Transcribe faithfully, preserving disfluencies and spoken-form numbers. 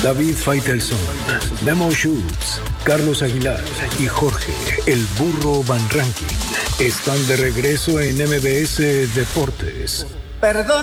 David Faitelson, Memo Schutz, Carlos Aguilar y Jorge El Burro Van Ranking están de regreso en M B S Deportes. Perdón.